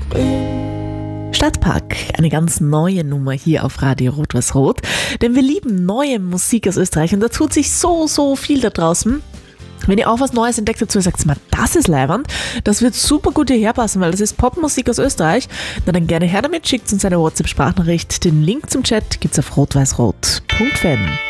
Stadtpark, eine ganz neue Nummer hier auf Radio Rot-Weiß-Rot, denn wir lieben neue Musik aus Österreich und da tut sich so viel da draußen. Wenn ihr auch was Neues entdeckt habt, so sagt mal, das ist leiwand, das wird super gut hierher passen, weil das ist Popmusik aus Österreich, na dann gerne her damit, schickt uns eine WhatsApp-Sprachnachricht. Den Link zum Chat gibt's auf rotweißrot.fan.